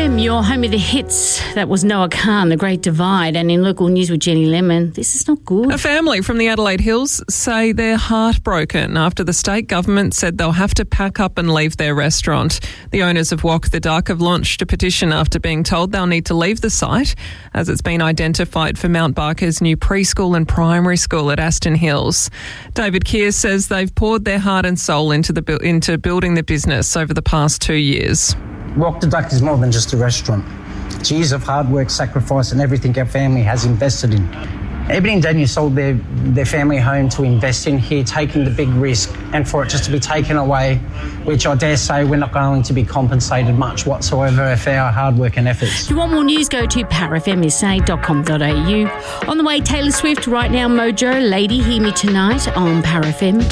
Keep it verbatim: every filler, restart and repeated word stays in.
M, your home of the hits. That was Noah Khan, The Great Divide. And in local news with Jenny Lemon, this is not good. A family from the Adelaide Hills say they're heartbroken after the state government said they'll have to pack up and leave their restaurant. The owners of Walk the Duck have launched a petition after being told they'll need to leave the site as it's been identified for Mount Barker's new preschool and primary school at Aston Hills. David Keir says they've poured their heart and soul into the into building the business over the past two years. Walk the Duck is more than just a restaurant. It's years of hard work, sacrifice and everything our family has invested in. Ebony and Daniel sold their, their family home to invest in here, taking the big risk, and for it just to be taken away, which I dare say we're not going to be compensated much whatsoever for our hard work and efforts. If you want more news, go to power f m s a dot com dot a u. On the way, Taylor Swift, Right Now Mojo, Lady, Hear Me Tonight on Power F M.